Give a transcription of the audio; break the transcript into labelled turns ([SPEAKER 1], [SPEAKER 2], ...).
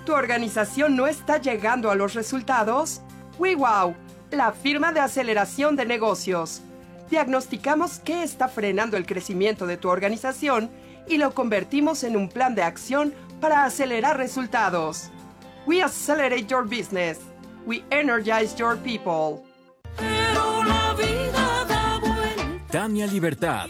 [SPEAKER 1] ¿Tu organización no está llegando a los resultados? WeWow, la firma de aceleración de negocios. Diagnosticamos qué está frenando el crecimiento de tu organización y lo convertimos en un plan de acción para acelerar resultados. We accelerate your business. We energize your people.
[SPEAKER 2] Tania Libertad,